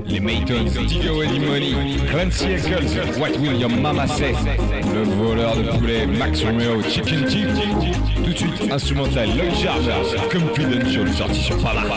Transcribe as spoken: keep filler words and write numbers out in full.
Les Maytons, Diggo Eddie Money, Clancy Eccles, What Will Your Mama Say, le voleur de poulet, Max Romeo, Chicken Chief. Tout de suite, instrumental, Lloyd Charger, Confidential, sorti sur Pala.